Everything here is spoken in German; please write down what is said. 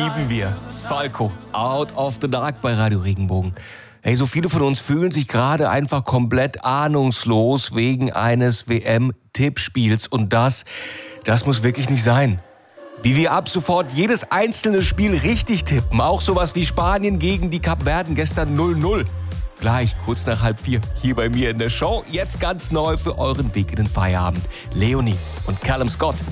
lieben wir. Falco, Out of the Dark bei Radio Regenbogen. Hey, so viele von uns fühlen sich gerade einfach komplett ahnungslos wegen eines WM-Tippspiels. Und das muss wirklich nicht sein. Wie wir ab sofort jedes einzelne Spiel richtig tippen. Auch sowas wie Spanien gegen die Kapverden gestern 0-0. Gleich, kurz nach 3:30, hier bei mir in der Show. Jetzt ganz neu für euren Weg in den Feierabend. Leonie und Callum Scott.